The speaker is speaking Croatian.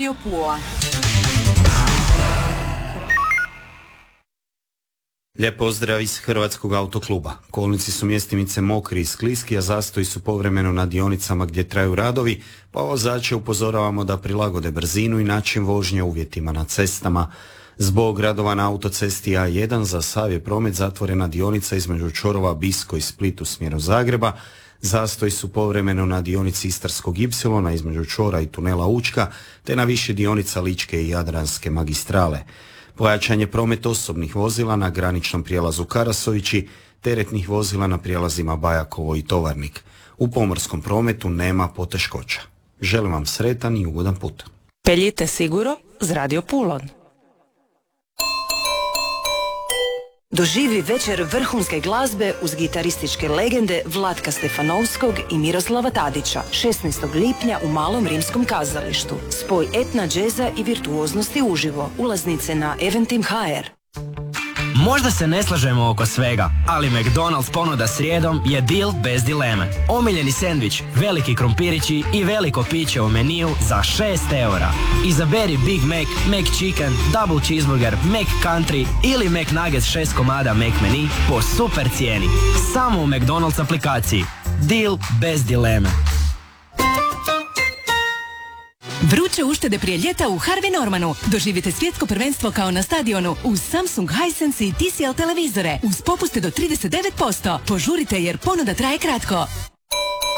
Radio Pula. Lijep pozdrav iz Hrvatskog autokluba. Kolnici su mjestimice mokri i skliski, a zastoji su povremeno na dionicama gdje traju radovi, pa vozače upozoravamo da prilagode brzinu i način vožnje uvjetima na cestama. Zbog radova na autocesti A1 za sav je promet zatvorena dionica između čvorova Bisko i Split u smjeru Zagreba. Zastoji su povremeno na dionici Istarskog Y između čvora i tunela Učka, te na više dionica Ličke i Jadranske magistrale. Pojačan je promet osobnih vozila na graničnom prijelazu Karasovići, teretnih vozila na prijelazima Bajakovo i Tovarnik. U pomorskom prometu nema poteškoća. Želim vam sretan i ugodan put. Peljite siguro z Radio Pulon. Doživi večer vrhunske glazbe uz gitarističke legende Vlatka Stefanovskog i Miroslava Tadića 16. lipnja u Malom rimskom kazalištu. Spoj etna, džeza i virtuoznosti uživo. Ulaznice na Eventim.hr. Možda se ne slažemo oko svega, ali McDonald's ponuda srijedom je deal bez dileme. Omiljeni sendvič, veliki krompirići i veliko piće u meniju za 6 eura. Izaberi Big Mac, McChicken, Double Cheeseburger, McCountry ili McNuggets 6 komada McMenu po super cijeni. Samo u McDonald's aplikaciji. Deal bez dileme. Vruće uštede prije ljeta u Harvey Normanu. Doživite svjetsko prvenstvo kao na stadionu uz Samsung, Hisense i TCL televizore uz popuste do 39%. Požurite jer ponuda traje kratko.